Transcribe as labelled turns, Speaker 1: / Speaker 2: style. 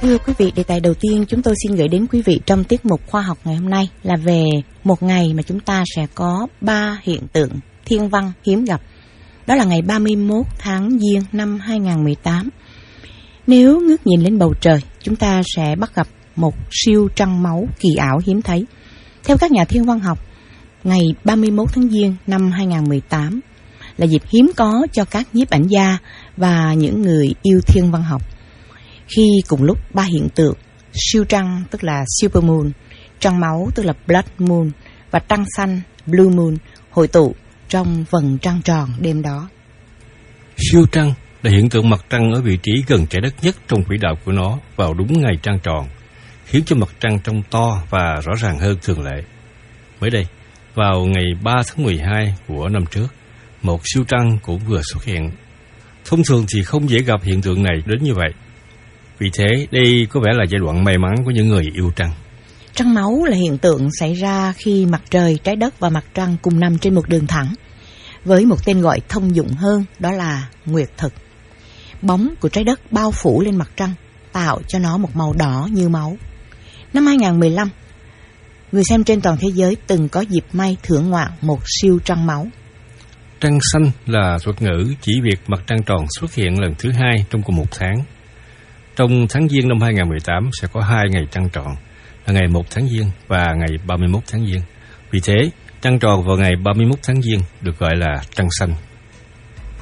Speaker 1: Thưa quý vị, đề tài đầu tiên chúng tôi xin gửi đến quý vị trong tiết mục khoa học ngày hôm nay là về một ngày mà chúng ta sẽ có 3 hiện tượng thiên văn hiếm gặp. Đó là ngày 31 tháng Giêng năm 2018. Nếu ngước nhìn lên bầu trời, chúng ta sẽ bắt gặp một siêu trăng máu kỳ ảo hiếm thấy. Theo các nhà thiên văn học, ngày 31 tháng Giêng năm 2018 là dịp hiếm có cho các nhiếp ảnh gia và những người yêu thiên văn học, khi cùng lúc 3 hiện tượng siêu trăng tức là supermoon, trăng máu tức là blood moon và trăng xanh blue moon hội tụ trong vầng trăng tròn đêm đó.
Speaker 2: Siêu trăng là hiện tượng mặt trăng ở vị trí gần trái đất nhất trong quỹ đạo của nó vào đúng ngày trăng tròn, khiến cho mặt trăng trông to và rõ ràng hơn thường lệ. Mới đây, vào ngày 3 tháng 12 của năm trước, một siêu trăng cũng vừa xuất hiện. Thông thường thì không dễ gặp hiện tượng này đến như vậy. Vì thế, đây có vẻ là giai đoạn may mắn của những người yêu trăng.
Speaker 1: Trăng máu là hiện tượng xảy ra khi mặt trời, trái đất và mặt trăng cùng nằm trên một đường thẳng, với một tên gọi thông dụng hơn, đó là nguyệt thực. Bóng của trái đất bao phủ lên mặt trăng, tạo cho nó một màu đỏ như máu. Năm 2015, người xem trên toàn thế giới từng có dịp may thưởng ngoạn một siêu trăng máu.
Speaker 2: Trăng xanh là thuật ngữ chỉ việc mặt trăng tròn xuất hiện lần thứ 2 trong cùng một tháng. Trong tháng Giêng năm 2018 sẽ có 2 ngày trăng tròn, là ngày 1 tháng Giêng và ngày 31 tháng Giêng. Vì thế, trăng tròn vào ngày 31 tháng Giêng được gọi là trăng xanh.